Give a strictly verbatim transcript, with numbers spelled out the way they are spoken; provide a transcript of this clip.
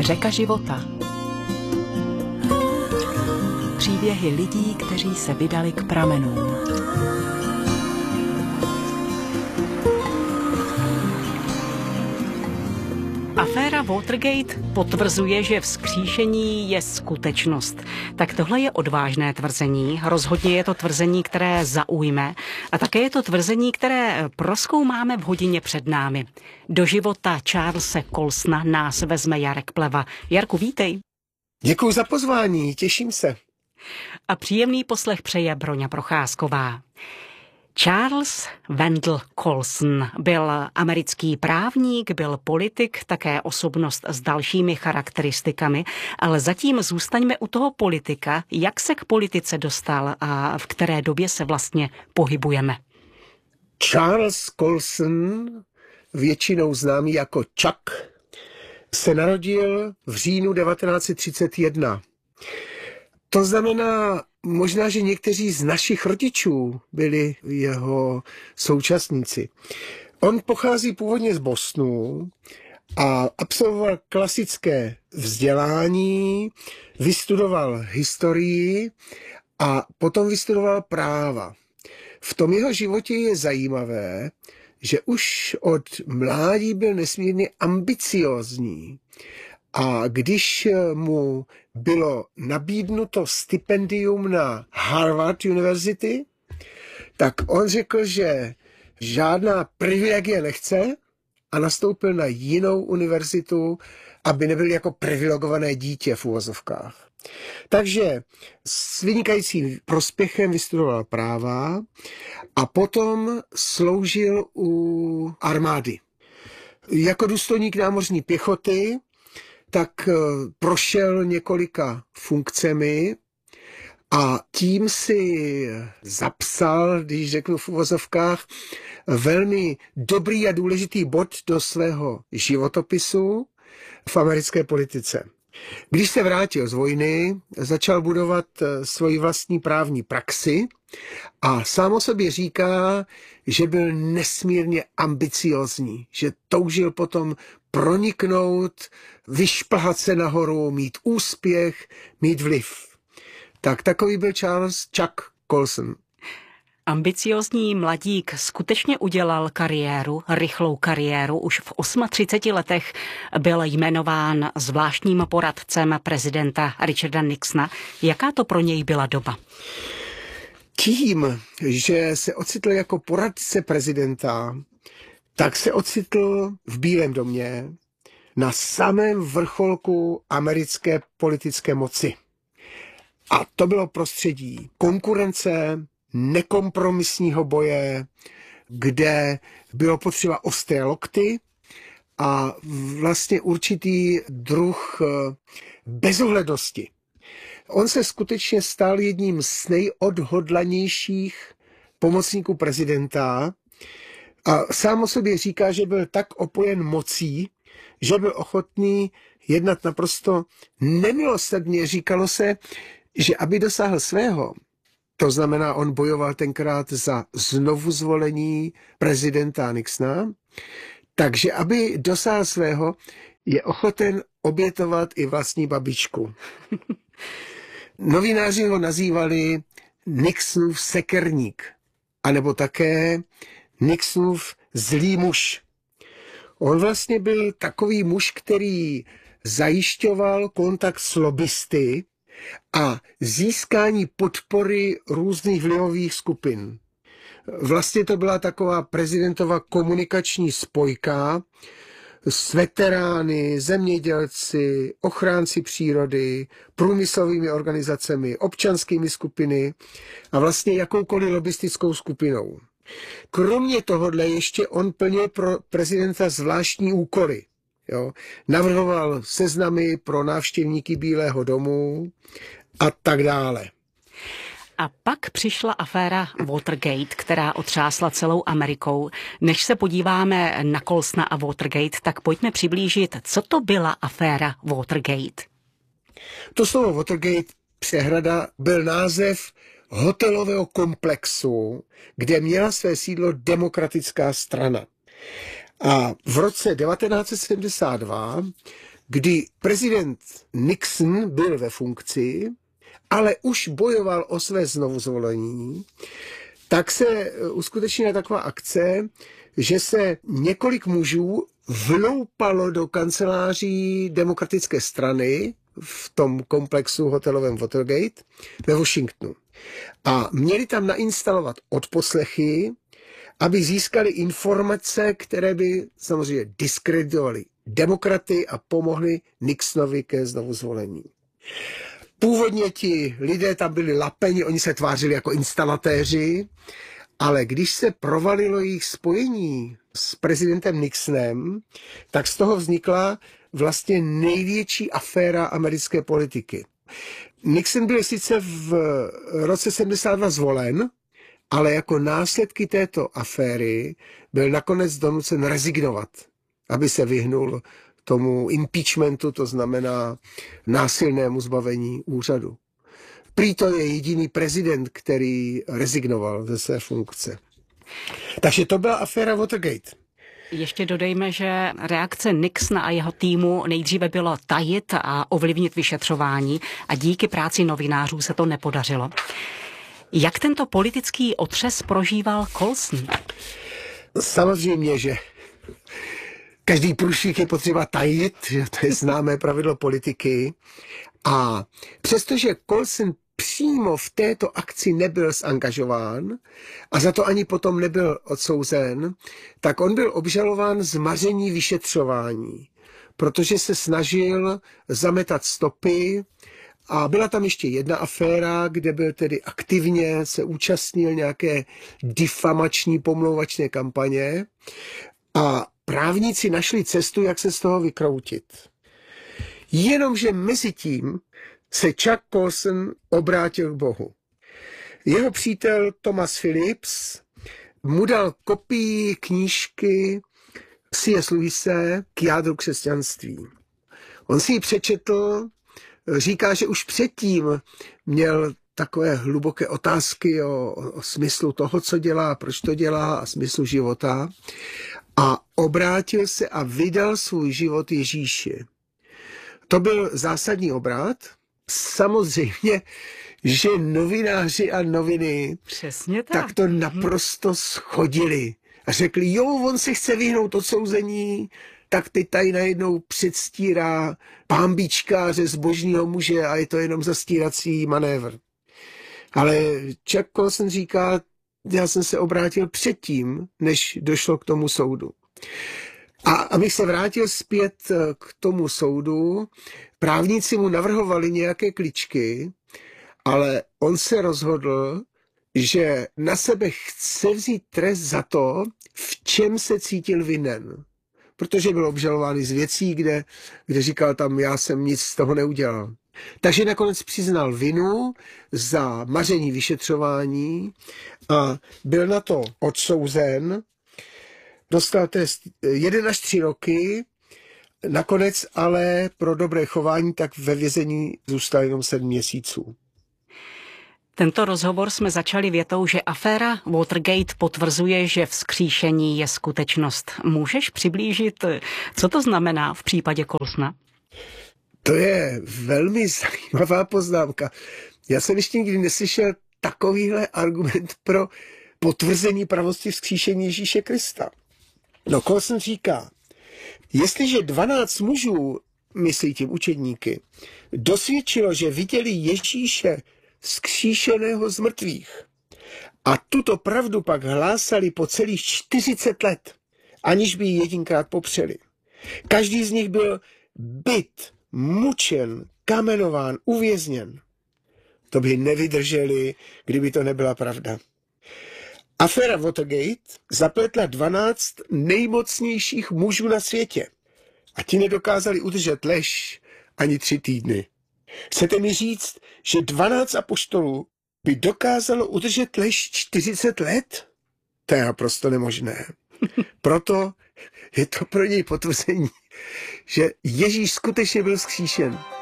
Řeka života. Příběhy lidí, kteří se vydali k pramenům. Aféra Watergate potvrzuje, že vzkříšení je skutečnost. Tak tohle je odvážné tvrzení. Rozhodně je to tvrzení, které zaujme. A také je to tvrzení, které prozkoumáme v hodině před námi. Do života Charlese Colsona nás vezme Jarek Pleva. Jarku, vítej. Děkuji za pozvání, těším se. A příjemný poslech přeje Broňa Procházková. Charles Wendell Colson byl americký právník, byl politik, také osobnost s dalšími charakteristikami, ale zatím zůstaňme u toho politika. Jak se k politice dostal a v které době se vlastně pohybujeme? Charles Colson, většinou známý jako Chuck, se narodil v říjnu devatenáct set třicet jedna. To znamená, možná, že někteří z našich rodičů byli jeho současníci. On pochází původně z Bostonu a absolvoval klasické vzdělání, vystudoval historii a potom vystudoval práva. V tom jeho životě je zajímavé, že už od mládí byl nesmírně ambiciózní. A když mu bylo nabídnuto stipendium na Harvard University, tak on řekl, že žádná privilegie nechce a nastoupil na jinou univerzitu, aby nebyl jako privilegované dítě v uvozovkách. Takže s vynikajícím prospěchem vystudoval práva a potom sloužil u armády. Jako důstojník námořní pěchoty tak prošel několika funkcemi a tím si zapsal, když řeknu v uvozovkách, velmi dobrý a důležitý bod do svého životopisu v americké politice. Když se vrátil z vojny, začal budovat svoji vlastní právní praxi a sám o sobě říká, že byl nesmírně ambiciózní, že toužil potom proniknout, vyšplhat se nahoru, mít úspěch, mít vliv. Tak takový byl Charles Chuck Colson. Ambiciózní mladík skutečně udělal kariéru, rychlou kariéru. Už v třiceti osmi letech byl jmenován zvláštním poradcem prezidenta Richarda Nixona. Jaká to pro něj byla doba? Tím, že se ocitl jako poradce prezidenta, tak se ocitl v Bílém domě na samém vrcholku americké politické moci. A to bylo prostředí konkurence, nekompromisního boje, kde bylo potřeba ostré lokty a vlastně určitý druh bezohlednosti. On se skutečně stal jedním z nejodhodlanějších pomocníků prezidenta a sám o sobě říká, že byl tak opojen mocí, že byl ochotný jednat naprosto nemilosrdně. Říkalo se, že aby dosáhl svého, to znamená, on bojoval tenkrát za znovuzvolení prezidenta Nixona, takže aby dosáhl svého, je ochoten obětovat i vlastní babičku. Novináři ho nazývali Nixonův sekerník, anebo také Nixonův zlý muž. On vlastně byl takový muž, který zajišťoval kontakt s lobbysty a získání podpory různých vlivových skupin. Vlastně to byla taková prezidentova komunikační spojka s veterány, zemědělci, ochránci přírody, průmyslovými organizacemi, občanskými skupiny a vlastně jakoukoliv lobbystickou skupinou. Kromě tohohle ještě on plnil pro prezidenta zvláštní úkoly. Jo. Navrhoval seznamy pro návštěvníky Bílého domu a tak dále. A pak přišla aféra Watergate, která otřásla celou Amerikou. Než se podíváme na Colsona a Watergate, tak pojďme přiblížit, co to byla aféra Watergate. To slovo Watergate, přehrada, byl název hotelového komplexu, kde měla své sídlo Demokratická strana. A v roce devatenáct set sedmdesát dva kdy prezident Nixon byl ve funkci, ale už bojoval o své znovuzvolení, tak se uskutečnila taková akce, že se několik mužů vloupalo do kanceláří demokratické strany v tom komplexu hotelovém Watergate ve Washingtonu. A měli tam nainstalovat odposlechy, aby získali informace, které by samozřejmě diskreditovaly demokraty a pomohly Nixonovi ke znovuzvolení. Původně ti lidé tam byli lapeni, oni se tvářili jako instalatéři, ale když se provalilo jejich spojení s prezidentem Nixonem, tak z toho vznikla vlastně největší aféra americké politiky. Nixon byl sice v roce sedmdesát dva zvolen, ale jako následky této aféry byl nakonec donucen rezignovat, aby se vyhnul tomu impeachmentu, to znamená násilnému zbavení úřadu. Prý to je jediný prezident, který rezignoval ze své funkce. Takže to byla aféra Watergate. Ještě dodejme, že reakce Nixona a jeho týmu nejdříve bylo tajit a ovlivnit vyšetřování a díky práci novinářů se to nepodařilo. Jak tento politický otřes prožíval Colson? Samozřejmě, že každý průšvih je potřeba tajit, že to je známé pravidlo politiky. A přestože Colson přímo v této akci nebyl zangažován a za to ani potom nebyl odsouzen, tak on byl obžalován z maření vyšetřování, protože se snažil zametat stopy. A byla tam ještě jedna aféra, kde byl tedy aktivně, se účastnil nějaké difamační pomlouvačné kampaně a právníci našli cestu, jak se z toho vykroutit. Jenomže mezi tím se Chuck Colson obrátil k Bohu. Jeho přítel Thomas Phillips mu dal kopii knížky C S Lewise K jádru křesťanství. On si ji přečetl, říká, že už předtím měl takové hluboké otázky o, o smyslu toho, co dělá, proč to dělá a smyslu života. A obrátil se a vydal svůj život Ježíši. To byl zásadní obrat. Samozřejmě, že novináři a noviny Přesně tak. tak to naprosto schodili. A řekli, jo, on se chce vyhnout odsouzení, tak teď tady najednou předstírá pánbičkáře zbožního muže a je to jenom zastírací manévr. Ale Chuck Colson říká, já jsem se obrátil předtím, než došlo k tomu soudu. A abych se vrátil zpět k tomu soudu, právníci mu navrhovali nějaké kličky, ale on se rozhodl, že na sebe chce vzít trest za to, v čem se cítil vinen. Protože byl obžalován z věcí, kde, kde říkal tam, já jsem nic z toho neudělal. Takže nakonec přiznal vinu za maření vyšetřování a byl na to odsouzen. Dostal trest jeden až tři roky, nakonec ale pro dobré chování tak ve vězení zůstal jenom sedm měsíců. Tento rozhovor jsme začali větou, že aféra Watergate potvrzuje, že vzkříšení je skutečnost. Můžeš přiblížit, co to znamená v případě Colsona? To je velmi zajímavá poznámka. Já jsem ještě nikdy neslyšel takovýhle argument pro potvrzení pravosti vzkříšení Ježíše Krista. No, Colson říká, jestliže dvanáct mužů, myslí tím učedníky, dosvědčilo, že viděli Ježíše vzkříšeného z mrtvých a tuto pravdu pak hlásali po celých čtyřicet let, aniž by ji jedinkrát popřeli. Každý z nich byl byt, mučen, kamenován, uvězněn. To by nevydrželi, kdyby to nebyla pravda. Aféra Watergate zapletla dvanáct nejmocnějších mužů na světě a ti nedokázali udržet lež ani tři týdny. Chcete mi říct, že dvanáct apoštolů by dokázalo udržet lež čtyřicet let? To je naprosto nemožné. Proto je to pro něj potvrzení, že Ježíš skutečně byl vzkříšen.